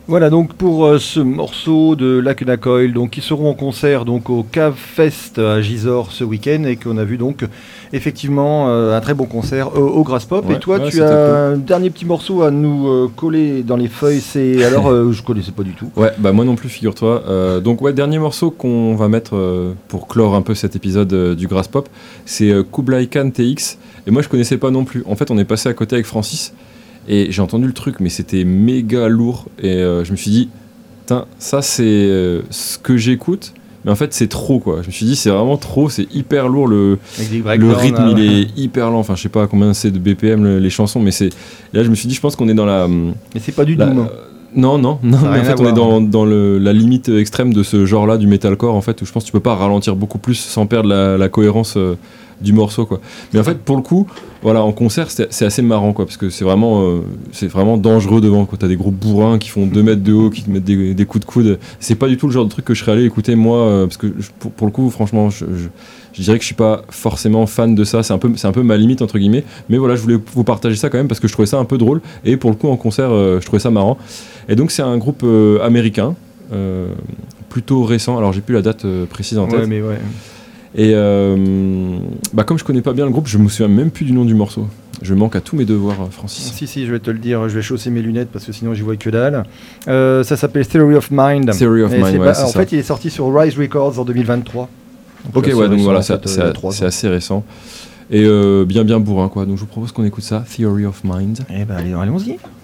Voilà donc pour ce morceau de Lacuna Coil, donc qui seront en concert donc au Cave Fest à Gisors ce week-end et qu'on a vu donc effectivement un très bon concert au Graspop. Ouais, Et toi, ouais, tu c'était as un dernier petit morceau à nous coller dans les feuilles. C'est alors je connaissais pas du tout. Ouais, bah moi non plus, figure-toi. Donc ouais, dernier morceau qu'on va mettre pour clore un peu cet épisode du Graspop, c'est Kublai Khan TX. Et moi je connaissais pas non plus. En fait, on est passé à côté avec Francis et j'ai entendu le truc, mais c'était méga lourd. Et je me suis dit, putain, ça c'est ce que j'écoute. Mais en fait, c'est trop quoi. Je me suis dit, c'est vraiment trop, c'est hyper lourd. Le rythme, il est hyper lent. Enfin, je sais pas combien c'est de BPM les chansons, mais c'est. Et là, je me suis dit, je pense qu'on est dans la. Mais c'est pas du doom. Non, mais en fait, on est dans la limite extrême de ce genre-là, du metalcore, en fait, où je pense que tu peux pas ralentir beaucoup plus sans perdre la cohérence du morceau, quoi. Mais en fait, pour le coup, voilà, en concert, c'est assez marrant, quoi, parce que c'est vraiment dangereux devant, quoi. T'as des gros bourrins qui font 2 mètres de haut, qui te mettent des coups de coude. C'est pas du tout le genre de truc que je serais allé écouter, moi, parce que pour le coup, franchement, je dirais que je suis pas forcément fan de ça, c'est un peu ma limite entre guillemets, mais voilà, je voulais vous partager ça quand même parce que je trouvais ça un peu drôle et pour le coup en concert je trouvais ça marrant. Et donc c'est un groupe américain plutôt récent, alors j'ai plus la date précise en tête. Ouais, mais ouais. Et comme je connais pas bien le groupe, je me souviens même plus du nom du morceau. Je manque à tous mes devoirs, Francis. Si, je vais te le dire, je vais chausser mes lunettes parce que sinon j'y vois que dalle. Ça s'appelle Theory of Mind. Theory of Mind, ouais, c'est en ça. fait, il est sorti sur Rise Records en 2023. Donc ok, ouais, donc voilà, c'est assez récent. Et bien bourrin, quoi. Donc je vous propose qu'on écoute ça, Theory of Mind. Eh ben, allons-y.